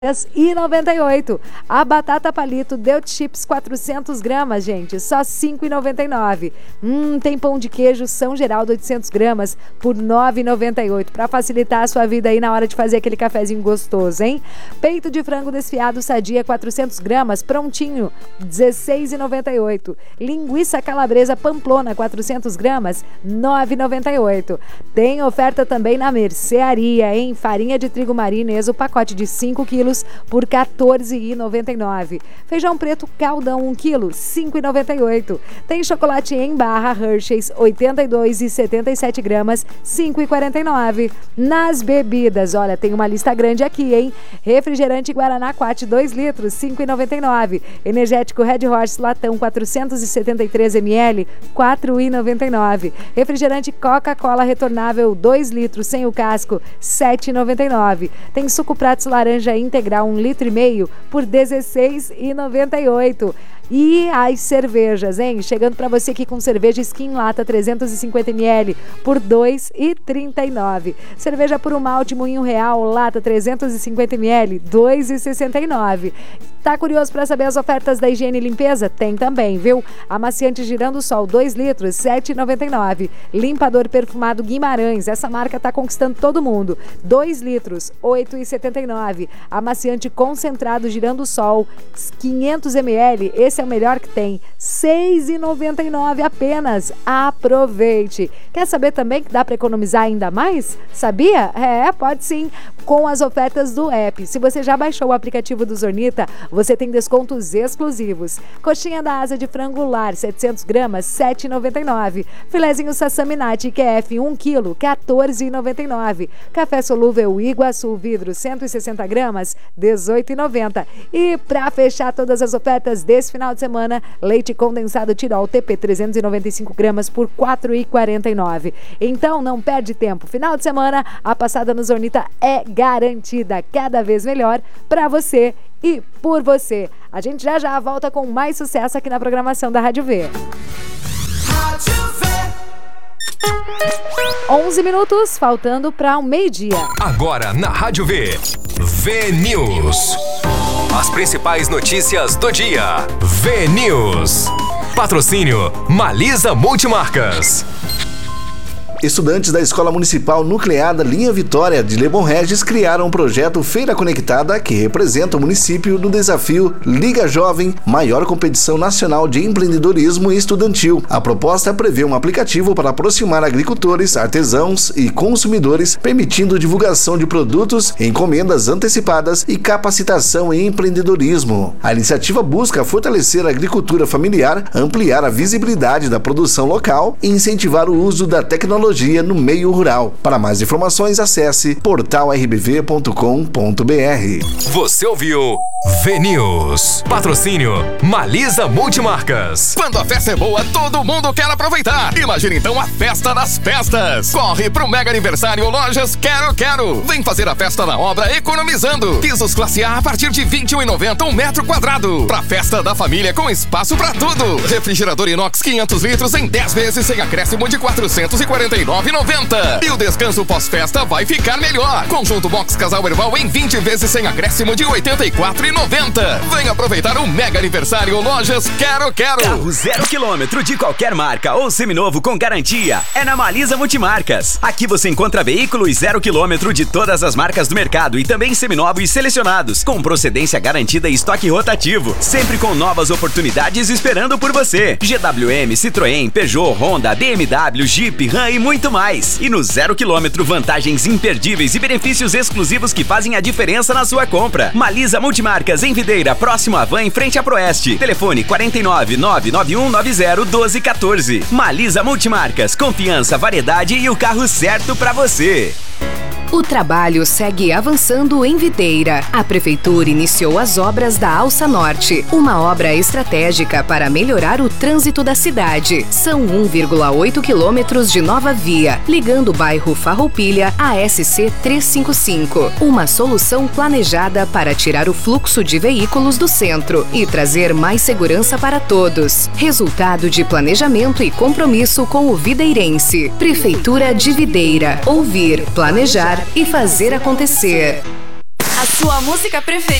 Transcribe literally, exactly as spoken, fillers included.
dez e noventa e oito. A batata palito Deut Chips quatrocentos gramas, gente, só cinco e noventa e nove. Hum, tem pão de queijo São Geraldo oitocentos gramas por nove e noventa e oito, para facilitar a sua vida aí na hora de fazer aquele cafezinho gostoso, hein? Peito de frango desfiado Sadia quatrocentos gramas, prontinho, dezesseis e noventa e oito. Linguiça calabresa Pamplona quatrocentos gramas, nove e noventa e oito. Tem oferta também na mercearia, hein? Farinha de trigo marinês, o pacote de cinco quilos por quatorze e noventa e nove. Feijão preto Caldão um quilo, cinco e noventa e oito. Tem chocolate em barra Hershey's oitenta e dois e setenta e sete gramas, cinco e quarenta e nove. Nas bebidas, olha, tem uma lista grande aqui, hein? Refrigerante Guaraná Quat dois litros, cinco e noventa e nove. Energético Red Horse latão quatrocentos e setenta e três mililitros, quatro e noventa e nove. Refrigerante Coca-Cola retornável dois litros sem o casco, sete e noventa e nove. Tem suco Pratos laranja integral um litro e meio por dezesseis e noventa e oito. E as cervejas, hein? Chegando para você aqui com cerveja Skin Lata trezentos e cinquenta mililitros por dois e trinta e nove. Cerveja Puro Malte Moinho Real Lata trezentos e cinquenta mililitros, dois e sessenta e nove. Tá curioso para saber as ofertas da higiene e limpeza? Tem também, viu? Amaciante Girando Sol dois litros, sete e noventa e nove. Limpador perfumado Guimarães, essa marca tá conquistando todo mundo, dois litros, oito e setenta e nove. Amaciante concentrado Girando Sol quinhentos mililitros, esse é o melhor que tem, seis e noventa e nove apenas. Aproveite! Quer saber também que dá para economizar ainda mais? Sabia? É, pode sim, com as ofertas do app. Se você já baixou o aplicativo do Zornita, você tem descontos exclusivos. Coxinha da asa de frango lar, setecentos gramas, sete e noventa e nove. Filezinho Sassaminati Q F um quilo, quatorze e noventa e nove. Café solúvel Iguaçu vidro, cento e sessenta gramas, dezoito e noventa. E para fechar todas as ofertas desse final de semana, leite condensado Tirol T P trezentos e noventa e cinco gramas por quatro e quarenta e nove. Então não perde tempo. Final de semana, a passada no Zornita é garantida, cada vez melhor para você e por você. A gente já já volta com mais sucesso aqui na programação da Rádio V. Rádio V. onze minutos, faltando para o meio-dia. Agora na Rádio V, V News. As principais notícias do dia. V News. Patrocínio Malisa Multimarcas. Estudantes da Escola Municipal Nucleada Linha Vitória de Lebon Regis criaram um projeto Feira Conectada que representa o município no desafio Liga Jovem, maior competição nacional de empreendedorismo estudantil. A proposta prevê um aplicativo para aproximar agricultores, artesãos e consumidores, permitindo divulgação de produtos, encomendas antecipadas e capacitação em empreendedorismo. A iniciativa busca fortalecer a agricultura familiar, ampliar a visibilidade da produção local e incentivar o uso da tecnologia no meio rural. Para mais informações, acesse portal r b v ponto com ponto b r. Você ouviu V News. Patrocínio Malisa Multimarcas. Quando a festa é boa, todo mundo quer aproveitar. Imagina então a festa das festas. Corre pro mega aniversário Lojas Quero Quero. Vem fazer a festa na obra economizando. Pisos classe A a partir de vinte e um reais e noventa centavos um metro quadrado. Pra festa da família com espaço pra tudo. Refrigerador inox quinhentos litros em dez vezes sem acréscimo de quatrocentos e quarenta e nove reais e noventa centavos. E o descanso pós-festa vai ficar melhor. Conjunto Box Casal Herbal em vinte vezes sem acréscimo de oitenta e quatro reais e noventa centavos. Vem aproveitar o mega aniversário Lojas Quero Quero. Carro zero quilômetro de qualquer marca ou seminovo com garantia é na Malisa Multimarcas. Aqui você encontra veículos zero quilômetro de todas as marcas do mercado e também seminovos selecionados, com procedência garantida e estoque rotativo, sempre com novas oportunidades esperando por você. G W M, Citroën, Peugeot, Honda, B M W, Jeep, Ram e muito mais. E no zero quilômetro, vantagens imperdíveis e benefícios exclusivos que fazem a diferença na sua compra. Malisa Multimarcas em Videira, próximo à Van, em frente à Proeste. Telefone quatro nove nove nove um nove zero um dois um quatro. Malisa Multimarcas, confiança, variedade e o carro certo pra você. O trabalho segue avançando em Videira. A Prefeitura iniciou as obras da Alça Norte, uma obra estratégica para melhorar o trânsito da cidade. São um vírgula oito quilômetros de nova via, ligando o bairro Farroupilha à S C trezentos e cinquenta e cinco. Uma solução planejada para tirar o fluxo de veículos do centro e trazer mais segurança para todos. Resultado de planejamento e compromisso com o videirense. Prefeitura de Videira. Ouvir, planejar e fazer acontecer. A sua música preferida.